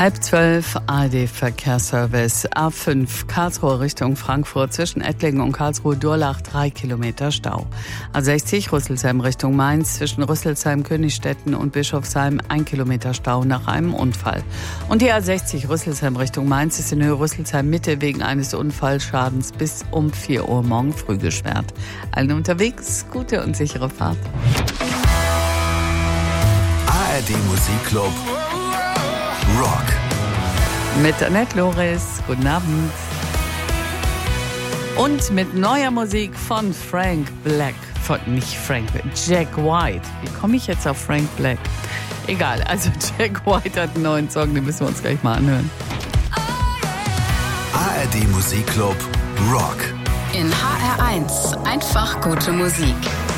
11:30 ARD-Verkehrsservice. A5 Karlsruhe Richtung Frankfurt zwischen Ettlingen und Karlsruhe-Durlach 3 Kilometer Stau. A60 Rüsselsheim Richtung Mainz zwischen Rüsselsheim, Königstetten und Bischofsheim 1 Kilometer Stau nach einem Unfall. Und die A60 Rüsselsheim Richtung Mainz ist in Höhe Rüsselsheim Mitte wegen eines Unfallschadens bis um 4 Uhr morgen früh gesperrt. Allen unterwegs gute und sichere Fahrt. ARD Musikclub Rock. Mit Annette Loris, guten Abend. Und mit neuer Musik von Frank Black. Jack White. Wie komme ich jetzt auf Frank Black? Egal, also Jack White hat einen neuen Song, den müssen wir uns gleich mal anhören. ARD Musikclub Rock. In HR1 einfach gute Musik.